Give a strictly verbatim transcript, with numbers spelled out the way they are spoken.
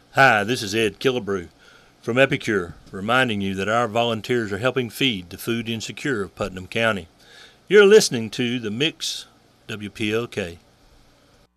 Hi, this is Ed Killebrew from Epicure, reminding you that our volunteers are helping feed the food insecure of Putnam County. You're listening to The Mix, W P L K.